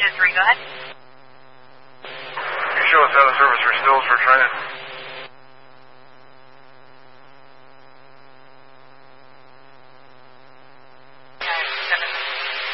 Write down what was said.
Unit 3, go ahead. Can you show us how the service for stills for training?